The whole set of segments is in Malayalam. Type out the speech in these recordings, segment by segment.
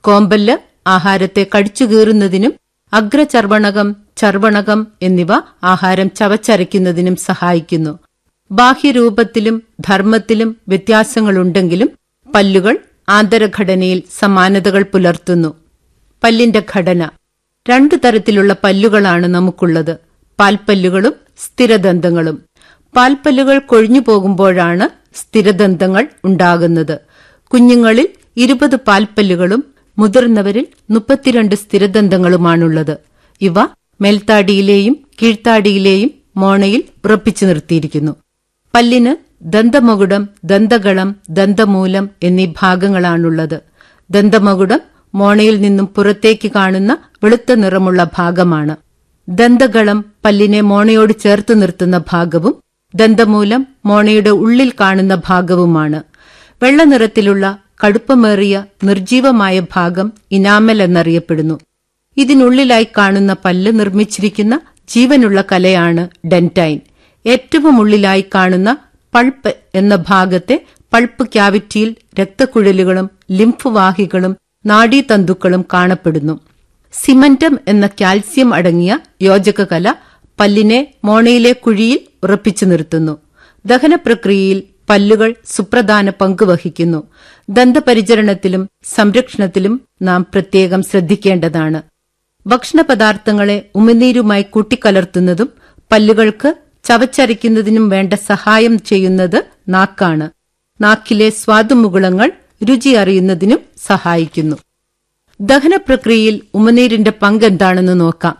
കോമ്പല്ല് ആഹാരത്തെ കടിച്ചുകീറുന്നതിനും അഗ്രചർവണകം, ചർവണകം എന്നിവ ആഹാരം ചവച്ചരയ്ക്കുന്നതിനും സഹായിക്കുന്നു. ബാഹ്യരൂപത്തിലും ധർമ്മത്തിലും വ്യത്യാസങ്ങളുണ്ടെങ്കിലും പല്ലുകൾ ആന്തരഘടനയിൽ സമാനതകൾ പുലർത്തുന്നു. പല്ലിന്റെ ഘടന: 2 തരത്തിലുള്ള പല്ലുകളാണ് നമുക്കുള്ളത്: പാൽപ്പല്ലുകളും സ്ഥിരദന്തങ്ങളും. പാൽപ്പല്ലുകൾ കൊഴിഞ്ഞു പോകുമ്പോഴാണ് സ്ഥിരദന്തങ്ങൾ ഉണ്ടാകുന്നത്. കുഞ്ഞുങ്ങളിൽ 20 പാൽപ്പല്ലുകളും മുതിർന്നവരിൽ 32 സ്ഥിരദന്തങ്ങളുമാണുള്ളത്. ഇവ മേൽത്താടിയിലെയും കീഴ്ത്താടിയിലെയും മോണയിൽ ഉറപ്പിച്ചു നിർത്തിയിരിക്കുന്നു. പല്ലിന് ദന്തമകുടം, ദന്തകളം, ദന്തമൂലം എന്നീ ഭാഗങ്ങളാണുള്ളത്. ദന്തമകുടം മോണയിൽ നിന്നും പുറത്തേക്ക് കാണുന്ന വെളുത്ത നിറമുള്ള ഭാഗമാണ്. ദന്തകളം പല്ലിനെ മോണയോട് ചേർത്ത് നിർത്തുന്ന ഭാഗവും ദന്തമൂലം മോണയുടെ ഉള്ളിൽ കാണുന്ന ഭാഗവുമാണ്. വെള്ളനിറത്തിലുള്ള കടുപ്പമേറിയ നിർജീവമായ ഭാഗം ഇനാമൽ എന്നറിയപ്പെടുന്നു. ഇതിനുള്ളിലായി കാണുന്ന പല്ല് നിർമ്മിച്ചിരിക്കുന്ന ജീവനുള്ള കലയാണ് ഡെന്റൈൻ. ഏറ്റവും ഉള്ളിലായി കാണുന്ന പൾപ്പ് എന്ന ഭാഗത്തെ പൾപ്പ് ക്യാവിറ്റിയിൽ രക്തക്കുഴലുകളും ലിംഫ് വാഹികളും നാഡീതന്തുക്കളും കാണപ്പെടുന്നു. സിമന്റം എന്ന കാൽസ്യം അടങ്ങിയ യോജകകല പല്ലിനെ മോണയിലെ കുഴിയിൽ ഉറപ്പിച്ചു നിർത്തുന്നു. ദഹനപ്രക്രിയയിൽ പല്ലുകൾ സുപ്രധാന പങ്ക് വഹിക്കുന്നു. ദന്തപരിചരണത്തിലും സംരക്ഷണത്തിലും നാം പ്രത്യേകം ശ്രദ്ധിക്കേണ്ടതാണ്. ഭക്ഷണപദാർത്ഥങ്ങളെ ഉമിനീരുമായി കൂട്ടിക്കലർത്തുന്നതും പല്ലുകൾക്ക് ചവച്ചരയ്ക്കുന്നതിനും വേണ്ട സഹായം ചെയ്യുന്നത് നാക്കാണ്. നാക്കിലെ സ്വാദുമുകുളങ്ങൾ രുചി അറിയുന്നതിനും സഹായിക്കുന്നു. ദഹനപ്രക്രിയയിൽ ഉമിനീരിന്റെ പങ്കെന്താണെന്ന് നോക്കാം.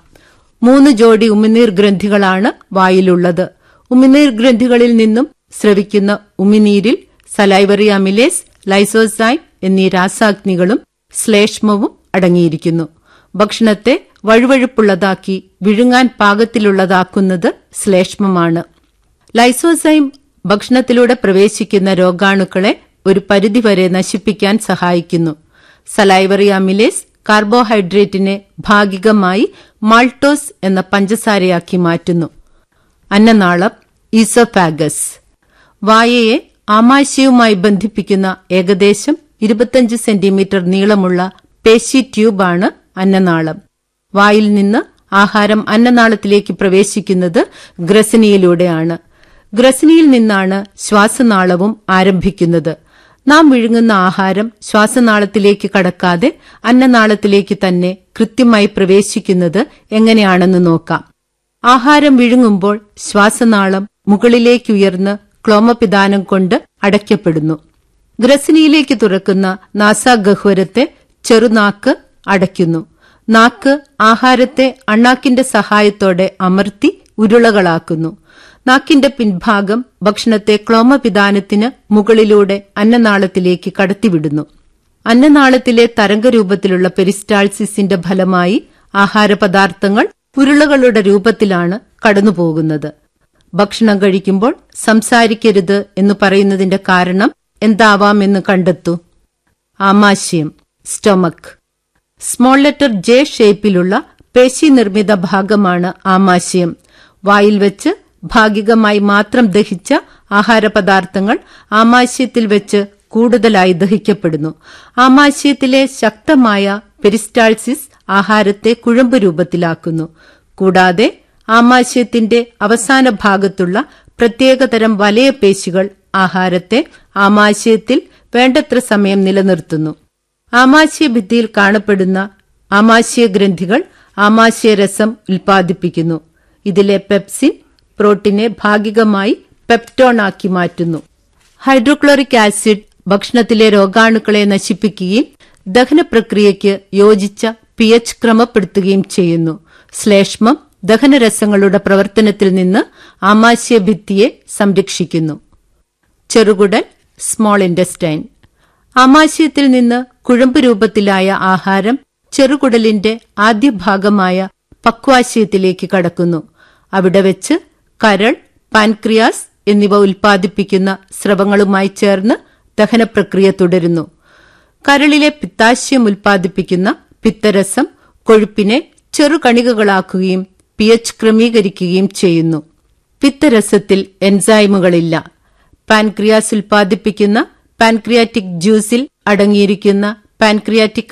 3 ജോഡി ഉമിനീർ ഗ്രന്ഥികളാണ് വായിലുള്ളത്. ഉമിനീർ ഗ്രന്ഥികളിൽ നിന്നും സ്രവിക്കുന്ന ഉമിനീരിൽ സലൈവറി അമിലേസ്, ലൈസോസൈം എന്നീ രാസാഗ്നികളും ശ്ലേഷ്മവും അടങ്ങിയിരിക്കുന്നു. ഭക്ഷണത്തെ വഴുവഴുപ്പുള്ളതാക്കി വിഴുങ്ങാൻ പാകത്തിലുള്ളതാക്കുന്നത് ശ്ലേഷ്മമാണ്. ലൈസോസൈം ഭക്ഷണത്തിലൂടെ പ്രവേശിക്കുന്ന രോഗാണുക്കളെ ഒരു പരിധിവരെ നശിപ്പിക്കാൻ സഹായിക്കുന്നു. സലൈവറി അമിലേസ് കാർബോഹൈഡ്രേറ്റിനെ ഭാഗികമായി മാൾട്ടോസ് എന്ന പഞ്ചസാരയാക്കി മാറ്റുന്നു. അന്നനാളം, ഈസോഫാഗസ്. വായയെ ആമാശയവുമായി ബന്ധിപ്പിക്കുന്ന ഏകദേശം 25 സെന്റിമീറ്റർ നീളമുള്ള പേശി ട്യൂബാണ് അന്നനാളം. വായിൽ നിന്ന് ആഹാരം അന്നനാളത്തിലേക്ക് പ്രവേശിക്കുന്നത് ഗ്രസനിയിലൂടെയാണ്. ഗ്രസനിയിൽ നിന്നാണ് ശ്വാസനാളവും ആരംഭിക്കുന്നത്. നാം വിഴുങ്ങുന്ന ആഹാരം ശ്വാസനാളത്തിലേക്ക് കടക്കാതെ അന്നനാളത്തിലേക്ക് തന്നെ കൃത്യമായി പ്രവേശിക്കുന്നത് എങ്ങനെയാണെന്ന് നോക്കാം. ആഹാരം വിഴുങ്ങുമ്പോൾ ശ്വാസനാളം മുകളിലേക്കുയർന്ന് ക്ലോമപിദാനം കൊണ്ട് അടയ്ക്കപ്പെടുന്നു. ഗ്രസനിയിലേക്ക് തുറക്കുന്ന നാസാഗഹ്വരത്തെ ചെറുനാക്ക് അടയ്ക്കുന്നു. നാക്ക് ആഹാരത്തെ അണ്ണാക്കിന്റെ സഹായത്തോടെ അമർത്തി ഉരുളകളാക്കുന്നു. നാക്കിന്റെ പിൻഭാഗം ഭക്ഷണത്തെ ക്ലോമപിദാനത്തിന് മുകളിലൂടെ അന്നനാളത്തിലേക്ക് കടത്തിവിടുന്നു. അന്നനാളത്തിലെ തരംഗരൂപത്തിലുള്ള പെരിസ്റ്റാൾസിസിന്റെ ഫലമായി ആഹാരപദാർത്ഥങ്ങൾ ഉരുളകളുടെ രൂപത്തിലാണ് കടന്നുപോകുന്നത്. ഭക്ഷണം കഴിക്കുമ്പോൾ സംസാരിക്കരുത് എന്ന് പറയുന്നതിന്റെ കാരണം എന്താവാമെന്ന് കണ്ടെത്തൂ. ആമാശയം, സ്റ്റൊമക്. സ്മോൾ ലെറ്റർ ജെ ഷേപ്പിലുള്ള പേശി നിർമ്മിത ഭാഗമാണ് ആമാശയം. വായിൽ വെച്ച് ഭാഗികമായി മാത്രം ദഹിച്ച ആഹാരപദാർത്ഥങ്ങൾ ആമാശയത്തിൽ വെച്ച് കൂടുതലായി ദഹിക്കപ്പെടുന്നു. ആമാശയത്തിലെ ശക്തമായ പെരിസ്റ്റാൾസിസ് ആഹാരത്തെ കുഴമ്പ് രൂപത്തിലാക്കുന്നു. കൂടാതെ ആമാശയത്തിന്റെ അവസാന ഭാഗത്തുള്ള പ്രത്യേകതരം വലയപേശികൾ ആഹാരത്തെ ആമാശയത്തിൽ വേണ്ടത്ര സമയം നിലനിർത്തുന്നു. ആമാശയഭിത്തിയിൽ കാണപ്പെടുന്ന ആമാശയഗ്രന്ഥികൾ ആമാശയരസം ഉൽപ്പാദിപ്പിക്കുന്നു. ഇതിലെ പെപ്സിൻ പ്രോട്ടീനെ ഭാഗികമായി പെപ്റ്റോണാക്കി മാറ്റുന്നു. ഹൈഡ്രോക്ലോറിക് ആസിഡ് ഭക്ഷണത്തിലെ രോഗാണുക്കളെ നശിപ്പിക്കുകയും ദഹനപ്രക്രിയയ്ക്ക് യോജിച്ച pH ക്രമപ്പെടുത്തുകയും ചെയ്യുന്നു. ശ്ലേഷ്മം ദഹനരസങ്ങളുടെ പ്രവർത്തനത്തിൽ നിന്ന് ആമാശയഭിത്തിയെ സംരക്ഷിക്കുന്നു. ചെറുകുടൽ, സ്മോൾ ഇൻറ്റസ്റ്റൈൻ. ആമാശയത്തിൽ നിന്ന് കുഴമ്പ് രൂപത്തിലായ ആഹാരം ചെറുകുടലിന്റെ ആദ്യ ഭാഗമായ പക്വാശയത്തിലേക്ക് കടക്കുന്നു. അവിടെ വെച്ച് കരൾ, പാൻക്രിയാസ് എന്നിവ ഉൽപ്പാദിപ്പിക്കുന്ന സ്രവങ്ങളുമായി ചേർന്ന് ദഹനപ്രക്രിയ തുടരുന്നു. കരളിലെ പിത്താശയം ഉൽപ്പാദിപ്പിക്കുന്ന പിത്തരസം കൊഴുപ്പിനെ ചെറുകണികകളാക്കുകയും pH ക്രമീകരിക്കുകയും ചെയ്യുന്നു. പിത്തരസത്തിൽ എൻസൈമുകളില്ല. പാൻക്രിയാസ് ഉൽപ്പാദിപ്പിക്കുന്ന പാൻക്രിയാറ്റിക് ജ്യൂസിൽ അടങ്ങിയിരിക്കുന്ന പാൻക്രിയാറ്റിക്